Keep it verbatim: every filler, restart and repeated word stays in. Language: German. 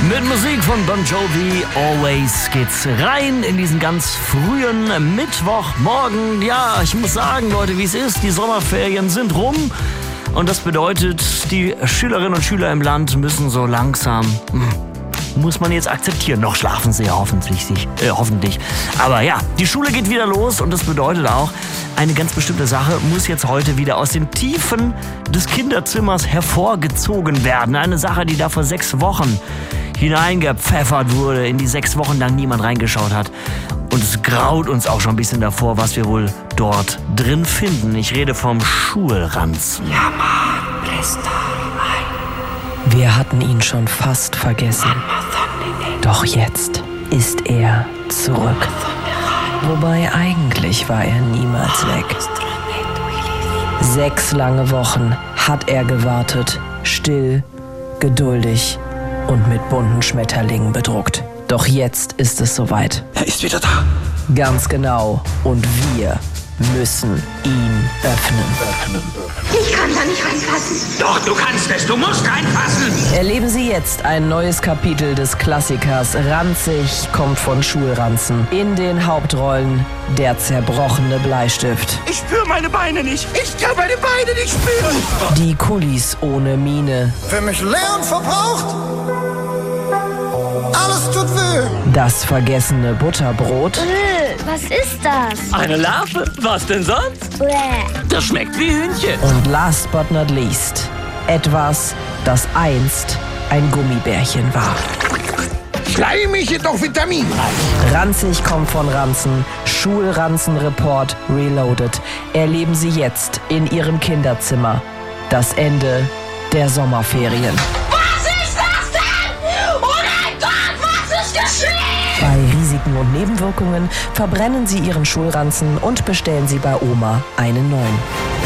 Mit Musik von Bon Jovi, Always, geht's rein in diesen ganz frühen Mittwochmorgen. Ja, ich muss sagen, Leute, wie es ist, die Sommerferien sind rum. Und das bedeutet, die Schülerinnen und Schüler im Land müssen so langsam, muss man jetzt akzeptieren. Noch schlafen sie ja hoffentlich, äh, hoffentlich. Aber ja, die Schule geht wieder los und das bedeutet auch, eine ganz bestimmte Sache muss jetzt heute wieder aus den Tiefen des Kinderzimmers hervorgezogen werden. Eine Sache, die da vor sechs Wochen hineingepfeffert wurde, in die sechs Wochen lang niemand reingeschaut hat. Und es graut uns auch schon ein bisschen davor, was wir wohl dort drin finden. Ich rede vom Schulranzen. Ja, Mann, bläst ein. Wir hatten ihn schon fast vergessen. Doch jetzt ist er zurück. Wobei eigentlich war er niemals weg. Sechs lange Wochen hat er gewartet, still, geduldig und mit bunten Schmetterlingen bedruckt. Doch jetzt ist es soweit. Er ist wieder da. Ganz genau. Und wir müssen ihn öffnen. Ich kann da nicht reinpassen. Doch, du kannst es. Du musst reinpassen. Erleben Sie jetzt ein neues Kapitel des Klassikers Ranzig kommt von Schulranzen. In den Hauptrollen der zerbrochene Bleistift. Ich spüre meine Beine nicht. Ich kann meine Beine nicht spüren. Die Kulis ohne Miene. Für mich leer und verbraucht. Alles tut weh. Das vergessene Butterbrot. Äh, was ist das? Eine Larve? Was denn sonst? Bäh. Das schmeckt wie Hühnchen. Und last but not least, etwas, das einst ein Gummibärchen war. Schleimig, jedoch vitaminreich. Ranzig kommt von Ranzen. Schulranzen-Report Reloaded. Erleben Sie jetzt in Ihrem Kinderzimmer das Ende der Sommerferien. Was ist das denn? Oh mein Gott, was ist geschehen? Bei Risiken und Nebenwirkungen verbrennen Sie Ihren Schulranzen und bestellen Sie bei Oma einen neuen.